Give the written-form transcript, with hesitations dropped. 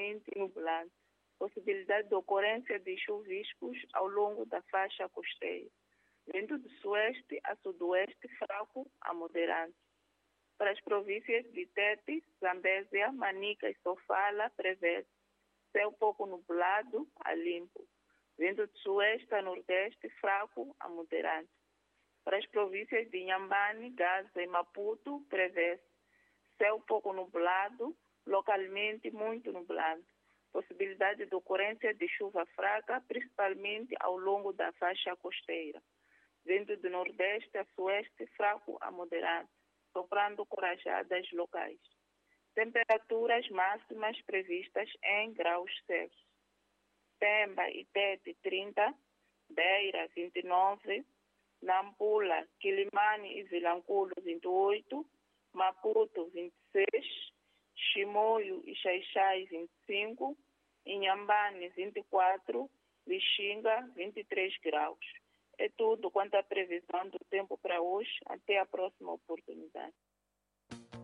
parcialmente nublado. Possibilidade de ocorrência de chuviscos ao longo da faixa costeira. Vento do sueste a sudoeste fraco a moderado. Para as províncias de Tete, Zambésia, Manica e Sofala, prevê céu pouco nublado a limpo. Vento de sueste a nordeste fraco a moderado. Para as províncias de Inhambane, Gaza e Maputo, prevê céu pouco nublado, localmente muito nublado. Possibilidade de ocorrência de chuva fraca, principalmente ao longo da faixa costeira. Vento do nordeste a sueste fraco a moderado, soprando com rajadas locais. Temperaturas máximas previstas em graus Celsius. Pemba e Tete 30, Beira 29, Nampula, Quilimane e Vilanculo 28, Maputo 26, Chimoio e Xaixai 25, Inhambane 24, Lixinga 23 graus. É tudo quanto à previsão do tempo para hoje. Até a próxima oportunidade.